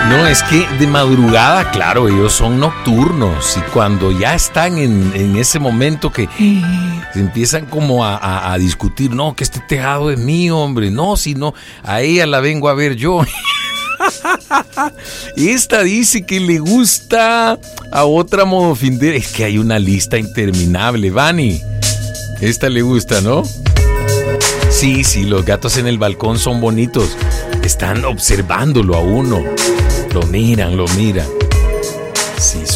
No, es que de madrugada, claro, ellos son nocturnos y cuando ya están en ese momento que se empiezan como a discutir, no, que este tejado es mío, hombre, no, si no, a ella la vengo a ver yo. Esta dice que le gusta a otra modofindera. Es que hay una lista interminable, Vani. Esta le gusta, ¿no? Sí, los gatos en el balcón son bonitos. Están observándolo a uno. Lo miran. Sí,